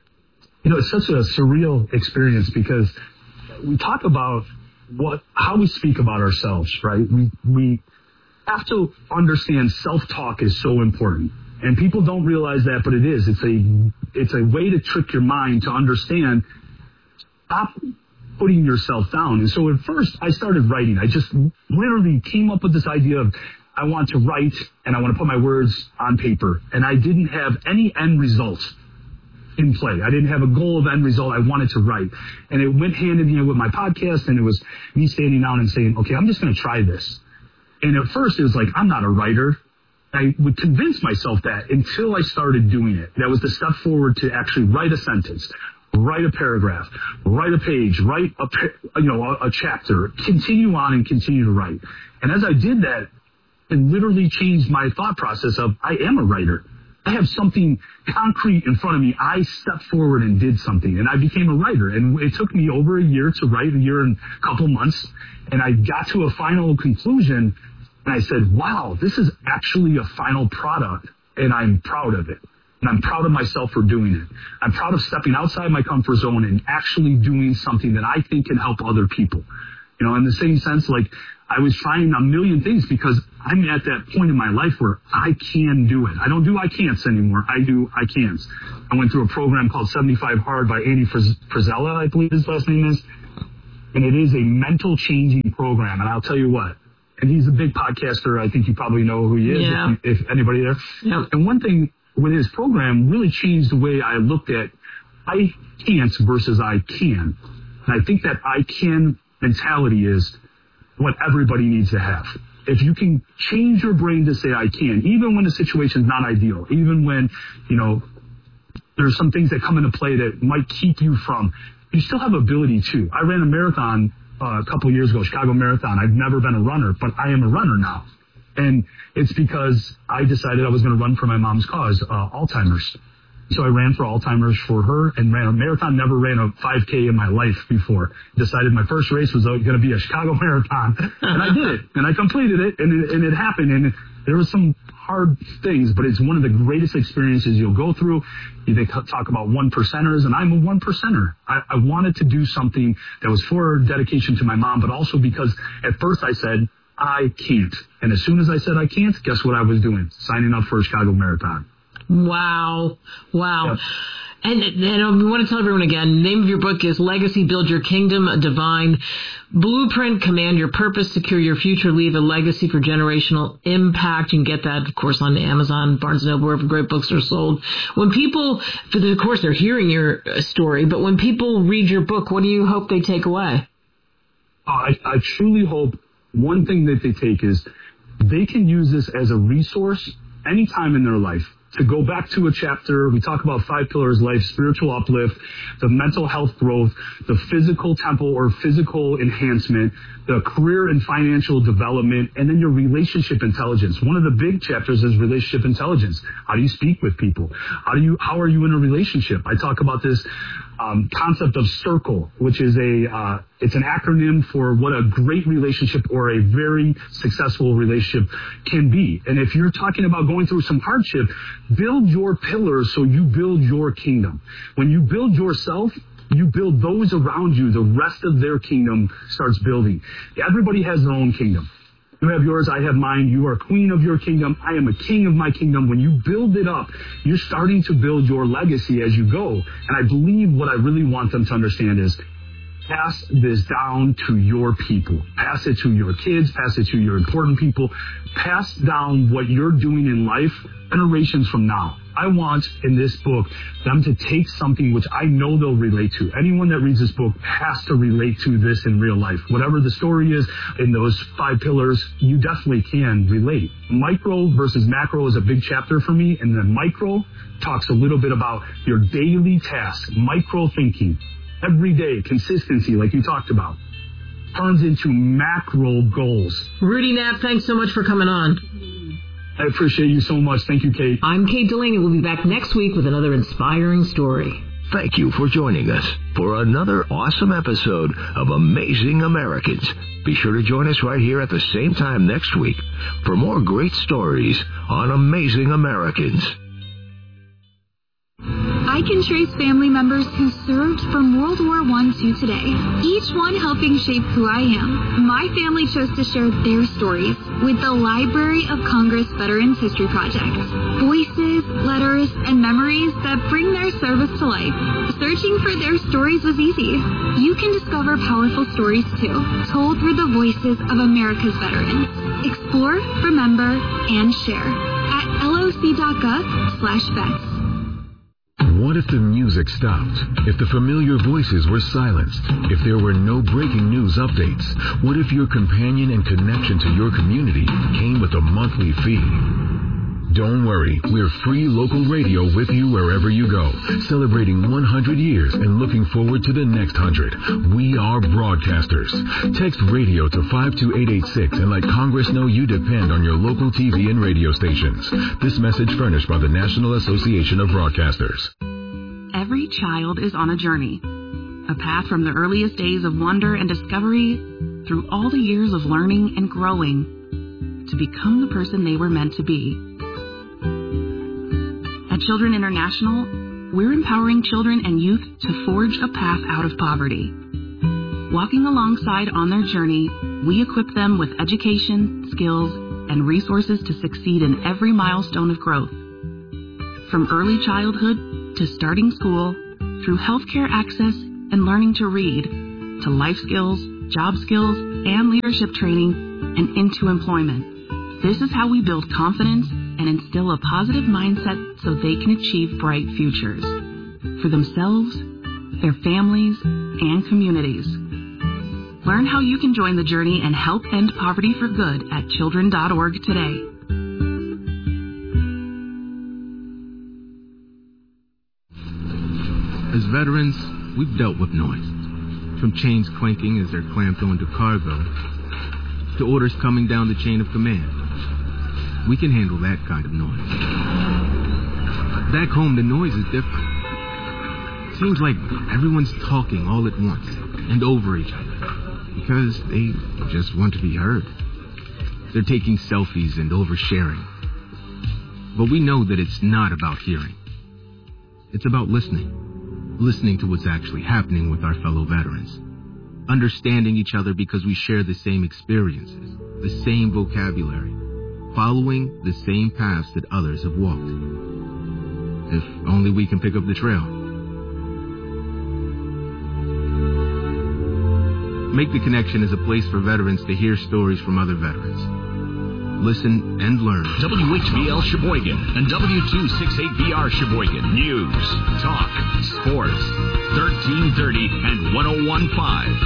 It's such a surreal experience, because we talk about how we speak about ourselves, right? We have to understand self-talk is so important. And people don't realize that, but it is. It's a way to trick your mind to understand. Stop putting yourself down. And so at first I started writing. I just literally came up with this idea of I want to write and I want to put my words on paper. And I didn't have any end result in play. I didn't have a goal of end result. I wanted to write. And it went hand in hand with my podcast, and it was me standing down and saying, okay, I'm just going to try this. And at first it was like, I'm not a writer. I would convince myself that until I started doing it. That was the step forward to actually write a sentence, write a paragraph, write a page, write a chapter, continue on and continue to write. And as I did that, it literally changed my thought process of I am a writer. I have something concrete in front of me. I stepped forward and did something, and I became a writer. And it took me over a year to write, a year and a couple months. And I got to a final conclusion, and I said, wow, this is actually a final product, and I'm proud of it. And I'm proud of myself for doing it. I'm proud of stepping outside my comfort zone and actually doing something that I think can help other people. You know, in the same sense, like I was trying a million things because I'm at that point in my life where I can do it. I don't do I can'ts anymore. I do I cans. I went through a program called 75 Hard by Andy Frisella, I believe his last name is. And it is a mental changing program. And I'll tell you what, and he's a big podcaster. I think you probably know who he is, yeah. if anybody there. Yeah. And one thing with his program really changed the way I looked at I can't versus I can. And I think that I can mentality is what everybody needs to have. If you can change your brain to say I can, even when the situation's not ideal, even when, you know, there's some things that come into play that might keep you from, you still have ability to. I ran a marathon a couple years ago, Chicago Marathon. I've never been a runner, but I am a runner now. And it's because I decided I was going to run for my mom's cause, Alzheimer's. So I ran for Alzheimer's for her and ran a marathon. Never ran a 5K in my life before. Decided my first race was going to be a Chicago Marathon. And I did it. And I completed it. And it happened. And there were some hard things, but it's one of the greatest experiences you'll go through. They talk about 1%ers, and I'm a 1%er. I wanted to do something that was for dedication to my mom, but also because at first I said, I can't. And as soon as I said I can't, guess what I was doing? Signing up for a Chicago Marathon. Wow. Yep. And we want to tell everyone again, the name of your book is Legacy, Build Your Kingdom, a Divine Blueprint, Command Your Purpose, Secure Your Future, Leave a Legacy for Generational Impact. You can get that, of course, on Amazon, Barnes & Noble, wherever great books are sold. When people, of course, they're hearing your story, but when people read your book, what do you hope they take away? I truly hope one thing that they take is they can use this as a resource anytime in their life. To go back to a chapter, we talk about 5 pillars: life, spiritual uplift, the mental health growth, the physical temple or physical enhancement, the career and financial development, and then your relationship intelligence. One of the big chapters is relationship intelligence. How do you speak with people? How are you in a relationship? I talk about this concept of CIRCLE, which is it's an acronym for what a great relationship or a very successful relationship can be. And if you're talking about going through some hardship, build your pillars so you build your kingdom. When you build yourself, you build those around you, the rest of their kingdom starts building. Everybody has their own kingdom. You have yours, I have mine. You are queen of your kingdom. I am a king of my kingdom. When you build it up, you're starting to build your legacy as you go. And I believe what I really want them to understand is pass this down to your people. Pass it to your kids. Pass it to your important people. Pass down what you're doing in life generations from now. I want, in this book, them to take something which I know they'll relate to. Anyone that reads this book has to relate to this in real life. Whatever the story is in those 5 pillars, you definitely can relate. Micro versus macro is a big chapter for me, and then micro talks a little bit about your daily tasks, micro thinking. Every day, consistency, like you talked about, turns into macro goals. Rudy Knapp, thanks so much for coming on. I appreciate you so much. Thank you, Kate. I'm Kate Delaney. We'll be back next week with another inspiring story. Thank you for joining us for another awesome episode of Amazing Americans. Be sure to join us right here at the same time next week for more great stories on Amazing Americans. I can trace family members who served from World War I to today, each one helping shape who I am. My family chose to share their stories with the Library of Congress Veterans History Project. Voices, letters, and memories that bring their service to life. Searching for their stories was easy. You can discover powerful stories too, told through the voices of America's veterans. Explore, remember, and share at loc.gov/vets. What if the music stopped? If the familiar voices were silenced? If there were no breaking news updates? What if your companion and connection to your community came with a monthly fee? Don't worry, we're free local radio with you wherever you go, celebrating 100 years and looking forward to the next 100. We are broadcasters. Text radio to 52886 and let Congress know you depend on your local TV and radio stations. This message furnished by the National Association of Broadcasters. Every child is on a journey, a path from the earliest days of wonder and discovery through all the years of learning and growing to become the person they were meant to be. At Children International, we're empowering children and youth to forge a path out of poverty. Walking alongside on their journey, we equip them with education, skills, and resources to succeed in every milestone of growth. From early childhood to starting school, through healthcare access and learning to read, to life skills, job skills, and leadership training, and into employment. This is how we build confidence and instill a positive mindset so they can achieve bright futures for themselves, their families, and communities. Learn how you can join the journey and help end poverty for good at children.org today. As veterans, we've dealt with noise. From chains clanking as they're clamped onto cargo, to orders coming down the chain of command. We can handle that kind of noise. Back home, the noise is different. Seems like everyone's talking all at once and over each other because they just want to be heard. They're taking selfies and oversharing. But we know that it's not about hearing. It's about listening. Listening to what's actually happening with our fellow veterans. Understanding each other because we share the same experiences, the same vocabulary, following the same paths that others have walked. If only we can pick up the trail. Make the Connection is a place for veterans to hear stories from other veterans. Listen and learn. WHBL Sheboygan and W268BR Sheboygan. News, talk, sports. 1330 and 1015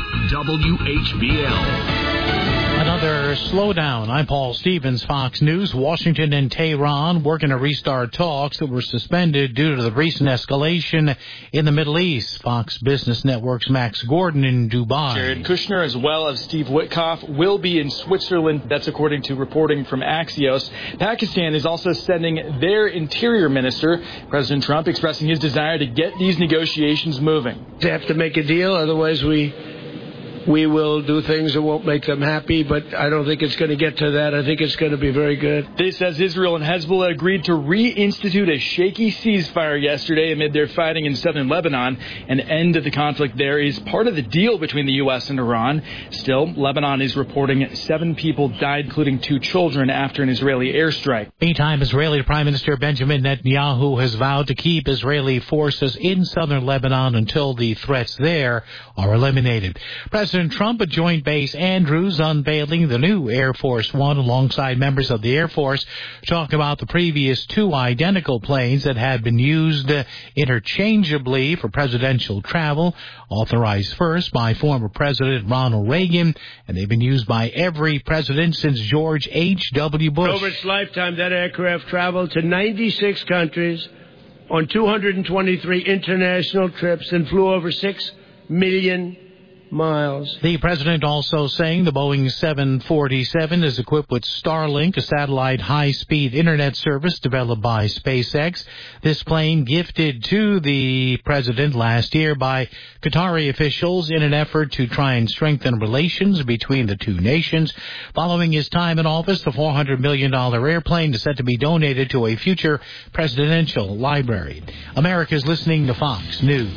WHBL. Another slowdown. I'm Paul Stevens, Fox News. Washington and Tehran working to restart talks that were suspended due to the recent escalation in the Middle East. Fox Business Network's Max Gordon in Dubai. Jared Kushner, as well as Steve Witkoff, will be in Switzerland. That's according to reporting from Axios. Pakistan is also sending their interior minister. President Trump expressing his desire to get these negotiations moving. They have to make a deal, otherwise we will do things that won't make them happy, but I don't think it's going to get to that. I think it's going to be very good. This as Israel and Hezbollah agreed to reinstitute a shaky ceasefire yesterday amid their fighting in southern Lebanon. An end to the conflict there is part of the deal between the U.S. and Iran. Still, Lebanon is reporting 7 people died, including 2 children, after an Israeli airstrike. Meantime, Israeli Prime Minister Benjamin Netanyahu has vowed to keep Israeli forces in southern Lebanon until the threats there are eliminated. President Trump at Joint Base Andrews unveiling the new Air Force One alongside members of the Air Force, talking about the previous 2 identical planes that had been used interchangeably for presidential travel, authorized first by former President Ronald Reagan, and they've been used by every president since George H.W. Bush. Over its lifetime, that aircraft traveled to 96 countries on 223 international trips and flew over 6 million miles. The president also saying the Boeing 747 is equipped with Starlink, a satellite high-speed internet service developed by SpaceX. This plane gifted to the president last year by Qatari officials in an effort to try and strengthen relations between the two nations. Following his time in office, the $400 million airplane is set to be donated to a future presidential library. America's listening to Fox News.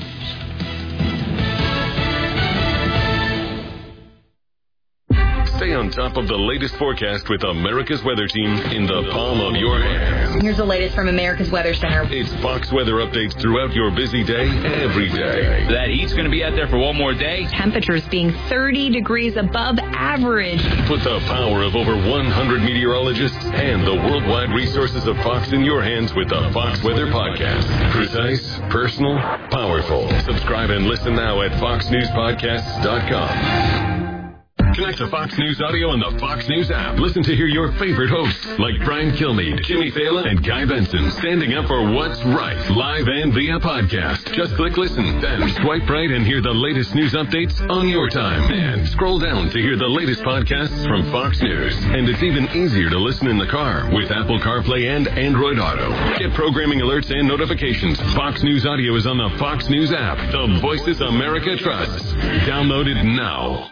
Stay on top of the latest forecast with America's Weather Team in the palm of your hand. Here's the latest from America's Weather Center. It's Fox weather updates throughout your busy day, every day. That heat's going to be out there for one more day. Temperatures being 30 degrees above average. Put the power of over 100 meteorologists and the worldwide resources of Fox in your hands with the Fox Weather Podcast. Precise, personal, powerful. Subscribe and listen now at foxnewspodcasts.com. Connect to Fox News Audio on the Fox News app. Listen to hear your favorite hosts like Brian Kilmeade, Jimmy Fallon, and Guy Benson standing up for what's right, live and via podcast. Just click listen, then swipe right and hear the latest news updates on your time. And scroll down to hear the latest podcasts from Fox News. And it's even easier to listen in the car with Apple CarPlay and Android Auto. Get programming alerts and notifications. Fox News Audio is on the Fox News app. The voices America trusts. Download it now.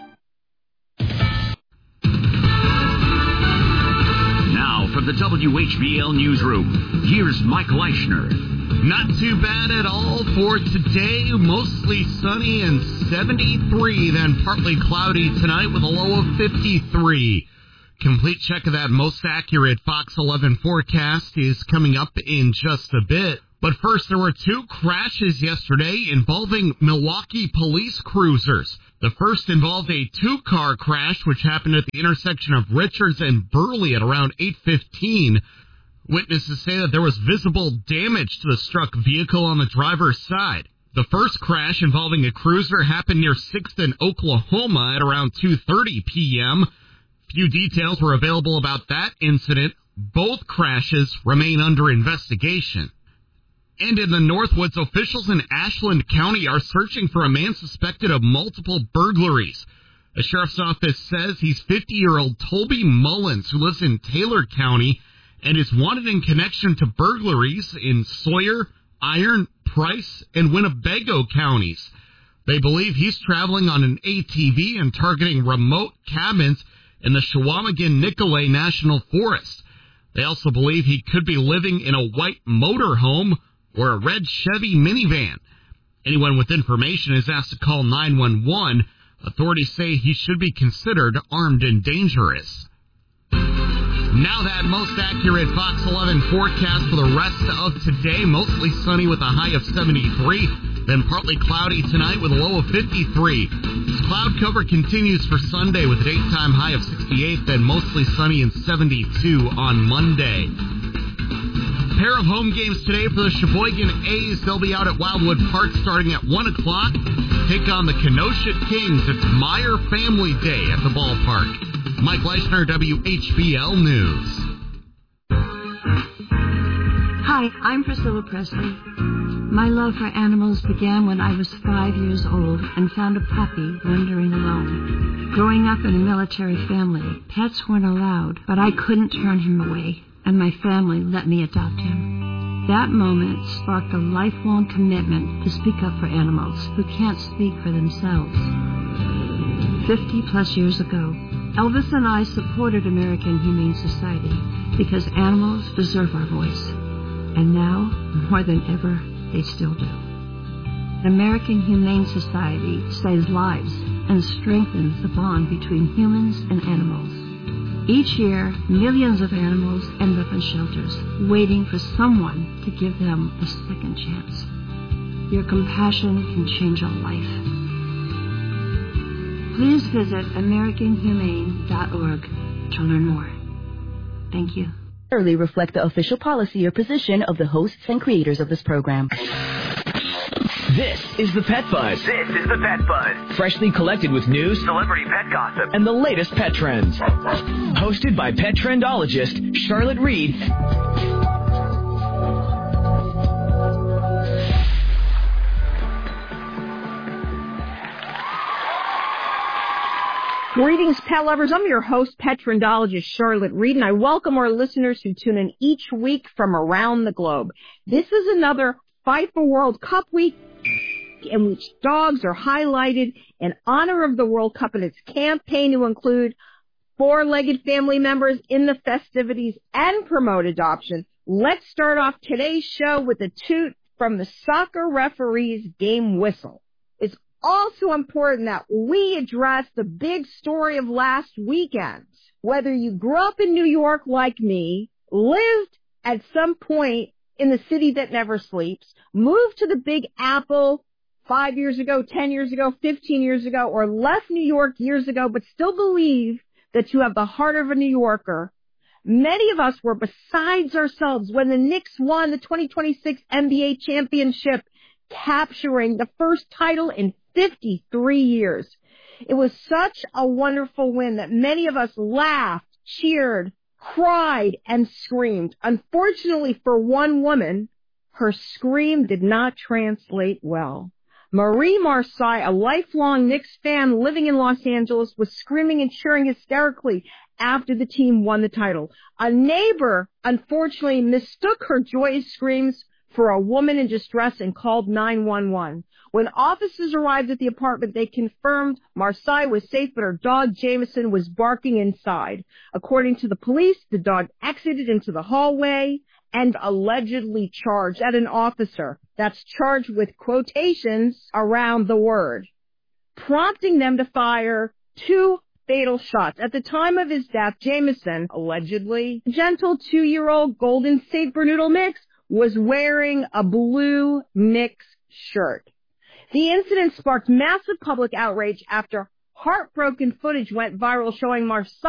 From the WHBL Newsroom, here's Mike Leischner. Not too bad at all for today. Mostly sunny and 73, then partly cloudy tonight with a low of 53. Complete check of that most accurate Fox 11 forecast is coming up in just a bit. But first, there were two crashes yesterday involving Milwaukee police cruisers. The first involved a two-car crash, which happened at the intersection of Richards and Burley at around 8:15. Witnesses say that there was visible damage to the struck vehicle on the driver's side. The first crash involving a cruiser happened near 6th and Oklahoma at around 2:30 p.m. Few details were available about that incident. Both crashes remain under investigation. And in the Northwoods, officials in Ashland County are searching for a man suspected of multiple burglaries. The sheriff's office says he's 50-year-old Toby Mullins, who lives in Taylor County, and is wanted in connection to burglaries in Sawyer, Iron, Price, and Winnebago counties. They believe he's traveling on an ATV and targeting remote cabins in the Chequamegon-Nicolet National Forest. They also believe he could be living in a white motorhome or a red Chevy minivan. Anyone with information is asked to call 911. Authorities say he should be considered armed and dangerous. Now that most accurate Fox 11 forecast for the rest of today. Mostly sunny with a high of 73, then partly cloudy tonight with a low of 53. This cloud cover continues for Sunday with a daytime high of 68, then mostly sunny and 72 on Monday. Pair of home games today for the Sheboygan A's. They'll be out at Wildwood Park starting at 1 o'clock. Take on the Kenosha Kings. It's Meyer Family Day at the ballpark. Mike Leischner, WHBL News. Hi, I'm Priscilla Presley. My love for animals began when I was 5 years old and found a puppy wandering alone. Growing up in a military family, pets weren't allowed, but I couldn't turn him away, and my family let me adopt him. That moment sparked a lifelong commitment to speak up for animals who can't speak for themselves. 50-plus years ago, Elvis and I supported American Humane Society because animals deserve our voice. And now, more than ever, they still do. American Humane Society saves lives and strengthens the bond between humans and animals. Each year, millions of animals end up in shelters, waiting for someone to give them a second chance. Your compassion can change a life. Please visit AmericanHumane.org to learn more. Thank you. Reflect the official policy or position of the hosts and creators of this program. This is the Pet Buzz. Freshly collected with news, celebrity pet gossip, and the latest pet trends. Hosted by pet trendologist Charlotte Reed. Greetings, pet lovers. I'm your host, pet trendologist Charlotte Reed, and I welcome our listeners who tune in each week from around the globe. This is another FIFA World Cup week in which dogs are highlighted in honor of the World Cup and its campaign to include four-legged family members in the festivities and promote adoption. Let's start off today's show with a toot from the soccer referee's game whistle. It's also important that we address the big story of last weekend. Whether you grew up in New York like me, lived at some point in the city that never sleeps, moved to the Big Apple 5 years ago, 10 years ago, 15 years ago, or left New York years ago, but still believe that you have the heart of a New Yorker, many of us were besides ourselves when the Knicks won the 2026 NBA championship, capturing the first title in 53 years. It was such a wonderful win that many of us laughed, cheered, cried, and screamed. Unfortunately for one woman, her scream did not translate well. Marie Marseille, a lifelong Knicks fan living in Los Angeles, was screaming and cheering hysterically after the team won the title. A neighbor, unfortunately, mistook her joyous screams for a woman in distress and called 911. When officers arrived at the apartment, they confirmed Marseille was safe, but her dog, Jameson, was barking inside. According to the police, the dog exited into the hallway and allegedly charged at an officer. That's charged with quotations around the word, prompting them to fire 2 fatal shots. At the time of his death, Jameson, allegedly gentle 2-year-old golden St. Bernoodle mix, was wearing a blue Knicks shirt. The incident sparked massive public outrage after heartbroken footage went viral showing Marseille